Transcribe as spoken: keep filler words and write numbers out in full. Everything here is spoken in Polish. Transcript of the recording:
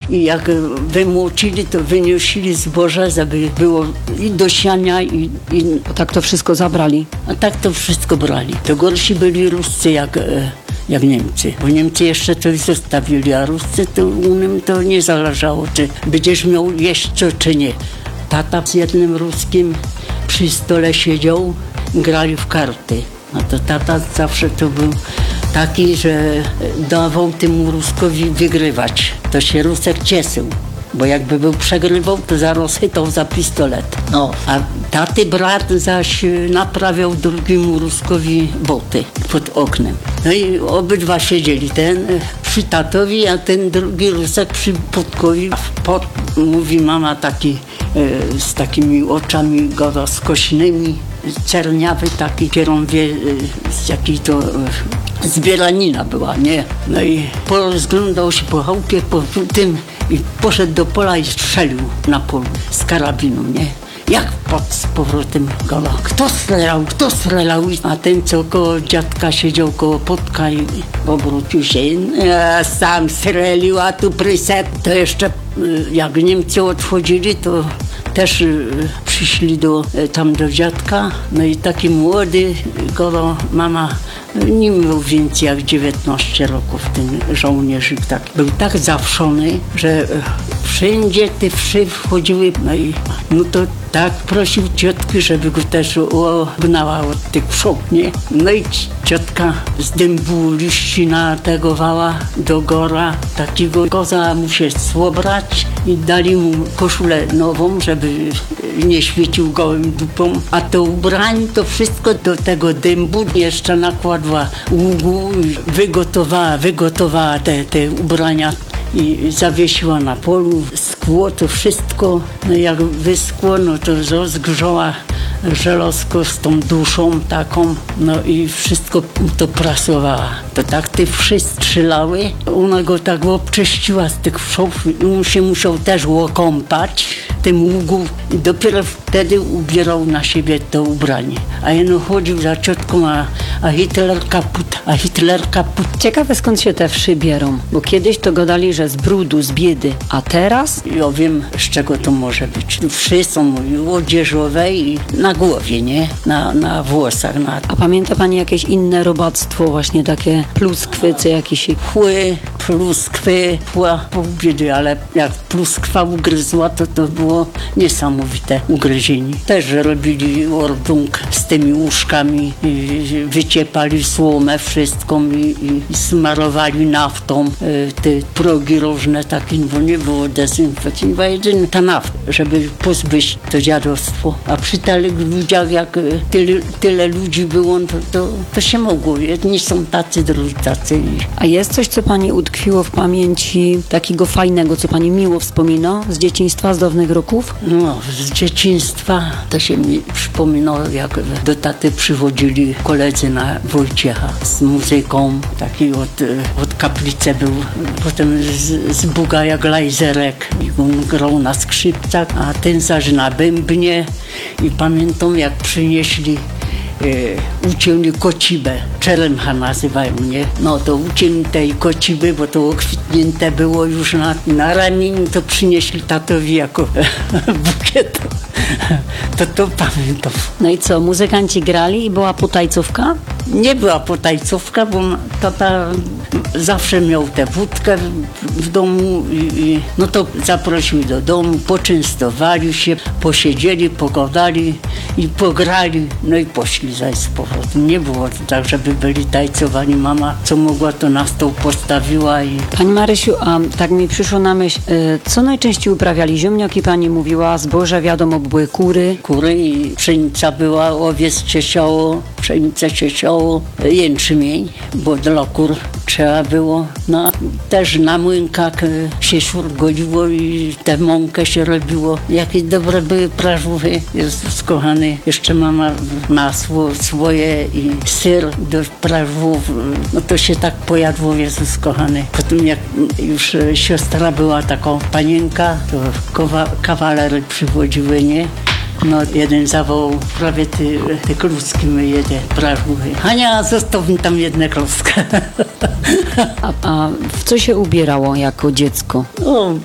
i jak wymłocili, to wyniosili zboże, żeby było i do siania i, i Bo tak to wszystko zabrali. a tak to wszystko brali. To gorsi byli Ruscy jak, e, jak Niemcy. Bo Niemcy jeszcze to zostawili, a Ruscy to u nim to nie zależało, czy będziesz miał jeść co, czy nie. Tata z jednym Ruskim przy stole siedział, grali w karty. A to tata zawsze to był taki, że dawał temu Ruskowi wygrywać. To się Rusek cieszył. Bo jakby był przegrywał, to zaraz chytał za pistolet. No, a taty brat zaś naprawiał drugiemu Ruskowi boty pod oknem. No i obydwa siedzieli, ten przy tatowi, a ten drugi Rusek przy podkowi. Pod, mówi mama, taki e, z takimi oczami go skośnymi, czerniawy taki, kierąwie, e, z jakiej to e, zbieranina była, nie? No i porozglądał się po chałupie, po tym i poszedł do pola i strzelił na polu z karabinu, nie? Jak pod z powrotem gola. Kto strzelał? Kto strzelał? A ten, co koło dziadka siedział koło podka i obrócił się. Ja sam strzelił, a tu pryset. To jeszcze jak Niemcy odchodzili, to też przyszli do, tam do dziadka. No i taki młody gola mama, nie miał więcej jak dziewiętnaście roków, ten żołnierzyk taki. Był tak zawszony, że wszędzie te wszy wchodziły. No i no to tak prosił ciotki, żeby go też ognała od tych wszów, nie? No i ciotka z dębu liści nategowała do gora. Takiego koza mu się słobrać i dali mu koszulę nową, żeby nie świecił gołym dupą. A to ubrań, to wszystko do tego dębu jeszcze nakładła ługu i wygotowała, wygotowała te, te ubrania i zawiesiła na polu. Skło to wszystko, no jak wyschło, no to rozgrzała żelazko z tą duszą taką, no i wszystko to prasowała. To tak te wszy strzelały, ona go tak obczyściła z tych wszów i on się musiał też łokąpać w tym ługu i dopiero wtedy ubierał na siebie to ubranie. A jeno chodził za ciotką, a, a Hitler kaput, a Hitler kaput. Ciekawe, skąd się te wszy bierą, bo kiedyś to gadali, że z brudu, z biedy, a teraz? Ja wiem, z czego to może być. Wszy są i odzieżowe i na głowie, nie? Na, na włosach. Na... A pamięta pani jakieś inne robactwo, właśnie takie pluskwy, czy jakieś... Pły, pluskwy, pła, pół biedy, ale jak pluskwa ugryzła, to to było niesamowite ugryzienie. Też robili ordung z tymi łóżkami, i wyciepali słomę wszystką i, i smarowali naftą y, te progi różne takie, bo nie było dezynfekcji, była jedynie ta nafta, żeby pozbyć to dziadostwo. A przy tych ludziach, jak tyle, tyle ludzi było, to, to, to się mogło. Jedni są tacy, drudzy tacy. A jest coś, co pani utkwiło w pamięci takiego fajnego, co pani miło wspomina z dzieciństwa, z dawnych roków? No, z dzieciństwa to się mi przypominało, jak do taty przychodzili koledzy na Wojciecha z muzyką. Taki od, od kaplicy był, potem z, z Buga jak Lajzerek. I on grał na skrzypcach, a ten zaś na bębnie. I pamiętam, jak przynieśli E, ucięli kocibę, czeremcha nazywają, nie? No to ucięli tej kociby, bo to okwitnięte było już na, na ramieniu, to przynieśli tatowi jako bukiet. To to pamiętam. No i co, muzykanci grali i była potajcówka? Nie była potajcówka, bo tata zawsze miał tę wódkę w, w domu i, i no to zaprosił do domu, poczęstowali się, posiedzieli, pogadali i pograli, no i poszli zaś z powrotem. Nie było tak, żeby byli tajcowani. Mama, co mogła, to na stół postawiła i... Pani Marysiu, a tak mi przyszło na myśl, co najczęściej uprawiali? Ziemniaki pani mówiła, zboże, wiadomo, były kury. Kury i pszenica była, owiec się siało, pszenicę się siało, jęczmień, bo dla kur trzeba było. No, też na młynkach się szurgoliło i tę mąkę się robiło. Jakie dobre były prażówy. Jezus kochany, jeszcze mama masło swoje i syr do prażów. No to się tak pojadło, Jezus kochany. Potem jak już siostra była taką panienka, to kowa- kawalery przywodziły, nie? No jeden zawołał, prawie ty, ty kluski myje te prażuchy. Hania, zostaw mi tam jedne kluska. A, a w co się ubierało jako dziecko? O,